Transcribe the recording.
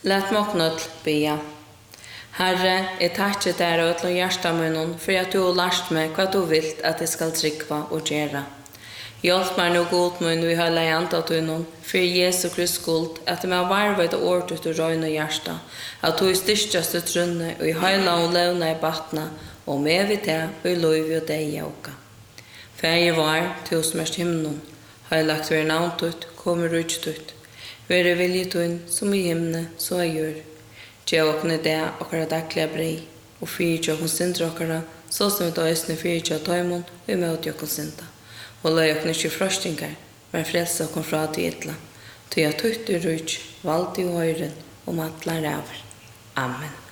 Lät moknøll bia. Herre, jeg takker deg og til hjertet munnen for at du har lært meg hva du vil at jeg skal trykva og gjøre. Hjelp meg nå god munn vi har leiant av tunnen, for Jesu Krist skuld, at jeg må varve det året og røyne hjertet, at du er styrkjeste trunne og i høyla og levne i batna, og med vi til og i lov og deg jauka. Ferie var til oss mest himmelen, har jeg lagt ved navn tøtt, kommer rutstøtt. Være vilje tøyn som i himmene, så jeg gjør. Gjev okkne det okkara daglige brei, og fyrir okkne synder okkara, så som vi da øsne fyrir tøymon, og i møte okkne synda. Og løy okkne ikke frostingar, men frelse okkne fra til ytla. Tøy at tøyt rujt, valdi og høyren, og matlar ræver. Amen.